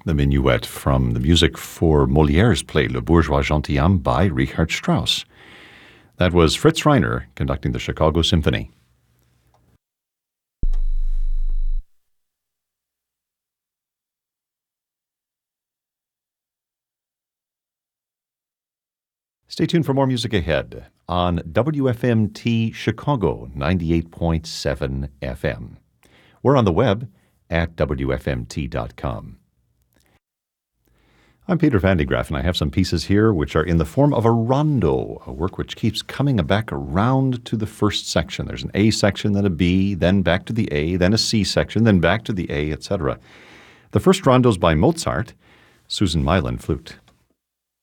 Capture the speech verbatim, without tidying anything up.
the minuet from the music for Molière's play Le Bourgeois Gentilhomme by Richard Strauss. That was Fritz Reiner conducting the Chicago Symphony. Stay tuned for more music ahead on W F M T Chicago ninety-eight point seven F M. We're on the web at W F M T dot com. I'm Peter Van de Graaff, and I have some pieces here which are in the form of a rondo, a work which keeps coming back around to the first section. There's an A section, then a B, then back to the A, then a C section, then back to the A, et cetera. The first rondo is by Mozart, Susan Mylan, flute.